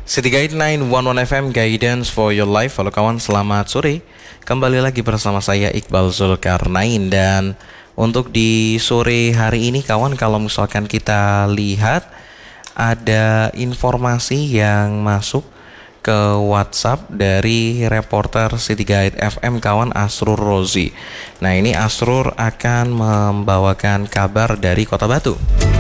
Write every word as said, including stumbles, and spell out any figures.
City Guide sembilan satu satu F M, Guidance for Your Life. Halo kawan, selamat sore. Kembali lagi bersama saya Iqbal Zulkarnain. Dan untuk di sore hari ini kawan, kalau misalkan kita lihat ada informasi yang masuk ke WhatsApp dari reporter City Guide F M kawan, Asrur Rozi. Nah, ini Asrur akan membawakan kabar dari Kota Batu.